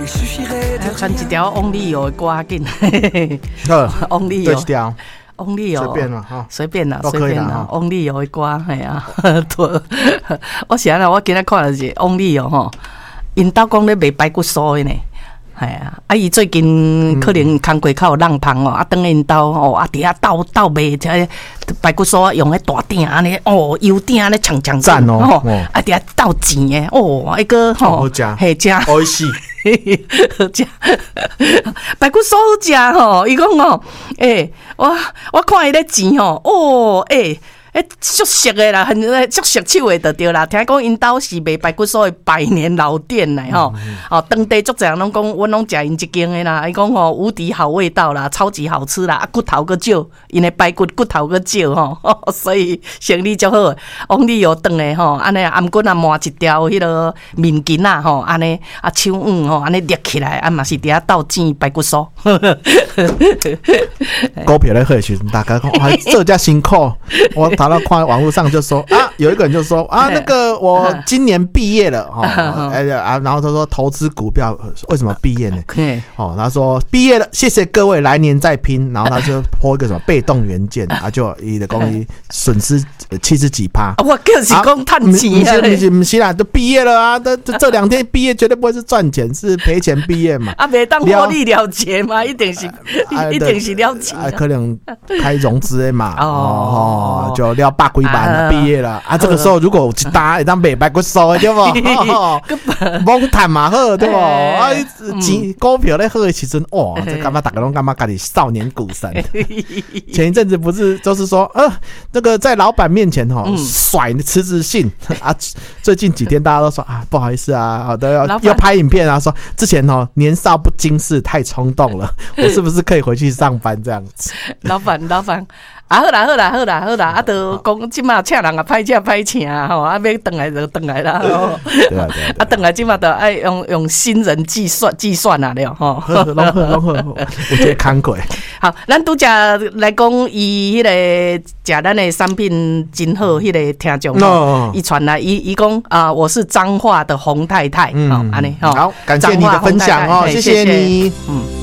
传一条翁立友的歌紧，翁立友， 对一条， 翁立友， 随便啦哈， 随便啦， 都可以啦哈。 翁立友的歌，系啊，我是安尼，我今仔看的是翁立友吼，因兜讲咧卖排骨酥的呢。系啊，伊最近可能工过较有人芳哦，等因兜哦，伫遐斗卖这排骨酥用迄大鼎安尼哦，油鼎安尼呛呛赞哦， 伫遐斗钱诶哦，迄个吼好食， 嘿食， 好食， 好食，排骨酥好食吼，伊讲哦，我看伊咧钱吼，哦熟悉的啦，很熟悉手的就对啦。听讲因兜是卖排骨酥的百年老店嘞吼，当地足侪人拢讲，阮拢食因一间的啦。伊讲吼无敌好味道啦，超级好吃啦，啊骨头个少，因的排骨骨头个少吼，所以生意足好。往里又顿的吼，安尼颔骨啊磨一条迄个面筋啊吼，安尼啊手腕吼，安尼捏起来，啊嘛是伫遐斗煎排骨酥。 股票咧好的时阵，大家讲哇，这家辛苦，我谈到看网络上就说啊，有一个人就说啊，那个我今年毕业了哈，然后他说投资股票为什么毕业呢？哦，他说毕业了，谢谢各位，来年再拼。然后他就抛一个什么被动元件啊，就伊的公司损失70几%。 我就是讲赚钱啊， 不是啦，都毕业了啊，这2天毕业绝对不会是赚钱，是赔钱毕业嘛。 啊，没当获利了结嘛，一定是了钱。 可能开融资的嘛，就了百几万毕业了啊。这个时候如果有一单会当卖排骨酥的对不？猛谈嘛好对不？啊，钱股票咧好的时阵，哇，这感觉大家拢感觉家己少年股神。前一阵子不是就是说，那个在老板面前甩辞职信啊。最近几天大家都说啊，不好意思啊，好的要拍影片啊，说之前年少不经事，太冲动了，我是不是可以回去上班这样子？ 老板啊，好啦，啊，都讲即马请人啊，歹请吼，啊，要转来就转来啦， 对啊， 啊，转来即马都爱用新人计算啊了吼， 拢好，有这工过。 好，咱拄则来讲，伊迄个食咱的产品真好，迄个听众伊传来，伊讲啊，我是彰化的洪太太，安尼吼， 好，感谢你的分享哦，谢谢你，